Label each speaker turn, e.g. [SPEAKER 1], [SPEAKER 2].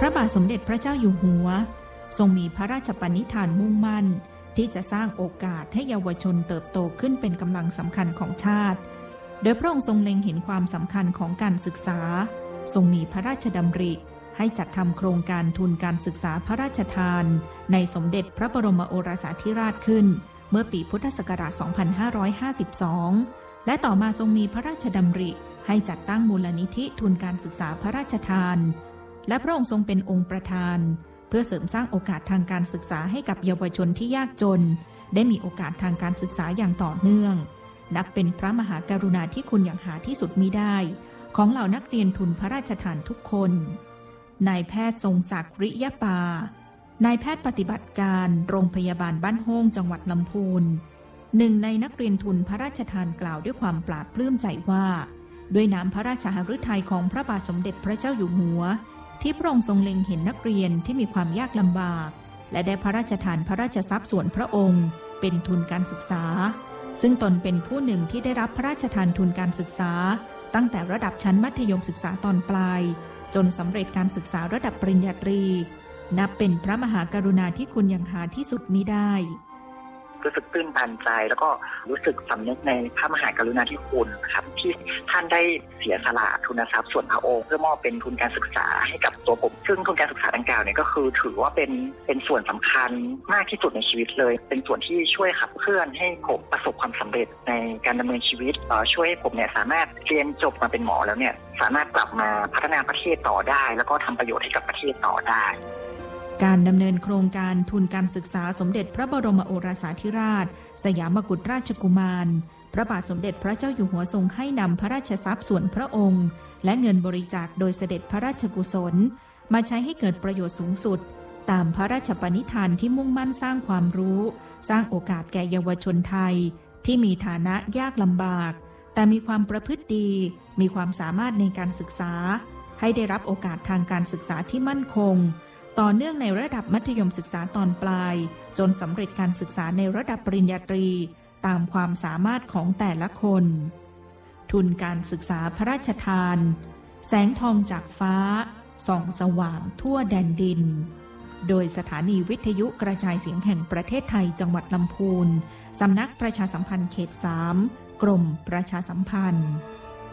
[SPEAKER 1] ระบาทสมเด็จพระเจ้าอยู่หัวทรงมีพระราชปณิธานมุ่งมั่นที่จะสร้างโอกาสให้เยาวชนเติบโตขึ้นเป็นกำลังสำคัญของชาติโดยพระองค์ทรงเล็งเห็นความสำคัญของการศึกษาทรงมีพระราชดำริให้จัดทำโครงการทุนการศึกษาพระราชทานในสมเด็จพระบรมโอรสาธิราชขึ้นเมื่อปีพุทธศักราช 2552 และต่อมาทรงมีพระราชดำริให้จัดตั้งมูลนิธิทุนการศึกษาพระราชทานและพระองค์ทรงเป็นองค์ประธานเพื่อเสริมสร้างโอกาสทางการศึกษาให้กับเยาวชนที่ยากจนได้มีโอกาสทางการศึกษาอย่างต่อเนื่องนับเป็นพระมหากรุณาธิคุณอย่างหาที่สุดมิได้ของเหล่านักเรียนทุนพระราชทานทุกคนนายแพทย์ทรงศักดิ์ริยปานายแพทย์ปฏิบัติการโรงพยาบาลบ้านโฮงจังหวัดลำพูนหนึ่งในนักเรียนทุนพระราชทานกล่าวด้วยความปลาบปลื้มใจว่าด้วยน้ำพระราชหฤทัยของพระบาทสมเด็จพระเจ้าอยู่หัวที่พระองค์ทรงเล็งเห็นนักเรียนที่มีความยากลำบากและได้พระราชทานพระราชทรัพย์ส่วนพระองค์เป็นทุนการศึกษาซึ่งตนเป็นผู้หนึ่งที่ได้รับพระราชทานทุนการศึกษาตั้งแต่ระดับชั้นมัธยมศึกษาตอนปลายจนสำเร็จการศึกษาระดับปริญญาตรีนับเป็นพระมหากรุณาธิคุณอย่างหาที่สุดมิได้
[SPEAKER 2] รู้สึกตื้นตันใจแล้วก็รู้สึกสำนึกในพระมหากรุณาธิคุณครับที่ท่านได้เสียสละทุนทรัพย์ส่วนพระองค์เพื่อมอบเป็นทุนการศึกษาให้กับตัวผมซึ่งทุนการศึกษาดังกล่าวเนี่ยก็คือถือว่าเป็นส่วนสำคัญมากที่สุดในชีวิตเลยเป็นส่วนที่ช่วยขับเคลื่อนให้ผมประสบความสำเร็จในการดำเนินชีวิตช่วยให้ผมเนี่ยสามารถเรียนจบมาเป็นหมอแล้วเนี่ยสามารถกลับมาพัฒนาประเทศต่อได้แล้วก็ทำประโยชน์ให้กับประเทศต่อได้
[SPEAKER 1] การดำเนินโครงการทุนการศึกษาสมเด็จพระบรมโอรสาธิราชสยามกุฎราชกุมารพระบาทสมเด็จพระเจ้าอยู่หัวทรงให้นำพระราชทรัพย์ส่วนพระองค์และเงินบริจาคโดยเสด็จพระราชกุศลมาใช้ให้เกิดประโยชน์สูงสุดตามพระราชปณิธานที่มุ่งมั่นสร้างความรู้สร้างโอกาสแก่เยาวชนไทยที่มีฐานะยากลำบากแต่มีความประพฤติดีมีความสามารถในการศึกษาให้ได้รับโอกาสทางการศึกษาที่มั่นคงต่อเนื่องในระดับมัธยมศึกษาตอนปลายจนสำเร็จการศึกษาในระดับปริญญาตรีตามความสามารถของแต่ละคนทุนการศึกษาพระราชทานแสงทองจากฟ้าส่องสว่างทั่วแดนดินโดยสถานีวิทยุกระจายเสียงแห่งประเทศไทยจังหวัดลำพูนสำนักประชาสัมพันธ์เขต 3 กรมประชาสัมพันธ์